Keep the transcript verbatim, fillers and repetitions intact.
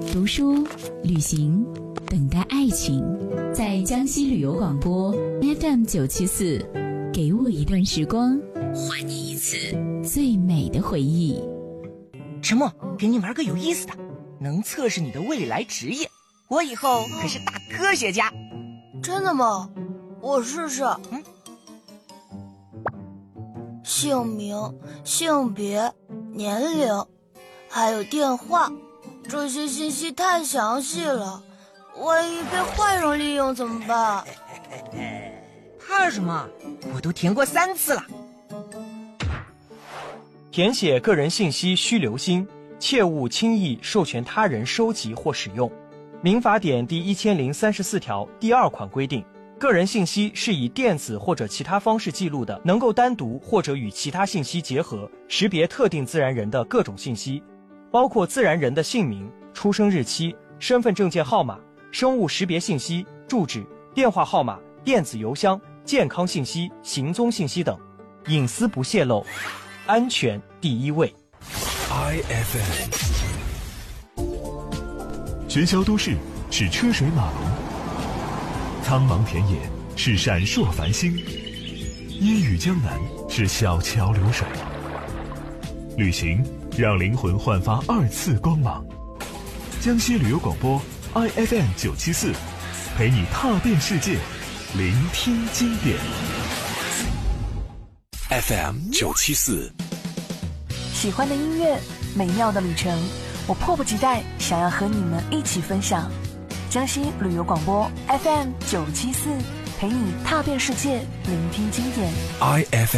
读书、旅行，等待爱情。在江西旅游广播 F M 九七四，给我一段时光，还你一次最美的回忆。 沉默，给你玩个有意思的，能测试你的未来职业。我以后可是大科学家。 真的吗？我试试。 嗯。 姓名、性别、年龄，还有电话，这些信息太详细了，万一被坏人利用怎么办？ 怕什么？我都填过三次了。 填写个人信息需留心，切勿轻易授权他人收集或使用。民法典第一千零三十四条第二款规定，个人信息是以电子或者其他方式记录的，能够单独或者与其他信息结合，识别特定自然人的各种信息，包括自然人的姓名、出生日期、身份证件号码、生物识别信息、住址、电话号码、电子邮箱、健康信息、行踪信息等，隐私不泄露，安全第一位。 I F M。 喧嚣都市是车水马龙，苍茫田野是闪烁繁星，烟雨江南是小桥流水。旅行让灵魂焕发二次光芒。江西旅游广播 I F M 九七四，陪你踏遍世界，聆听经典。 F M 九七四， 喜欢的音乐，美妙的旅程，我迫不及待想要和你们一起分享。江西旅游广播 F M 九七四，陪你踏遍世界，聆听经典。 I F